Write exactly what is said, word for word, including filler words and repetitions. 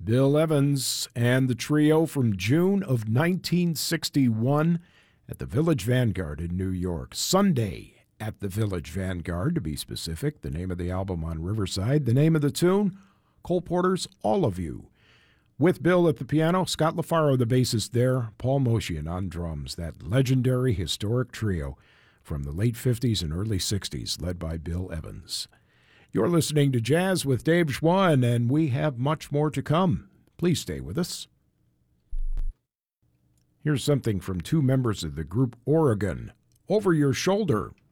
Bill Evans and the trio from June of nineteen sixty-one at the Village Vanguard in New York. Sunday at the Village Vanguard, to be specific. The name of the album on Riverside. The name of the tune, Cole Porter's All of You. With Bill at the piano, Scott LaFaro, the bassist there, Paul Motian on drums. That legendary, historic trio from the late fifties and early sixties, led by Bill Evans. You're listening to Jazz with Dave Schwann, and we have much more to come. Please stay with us. Here's something from two members of the group Oregon, Over Your Shoulder.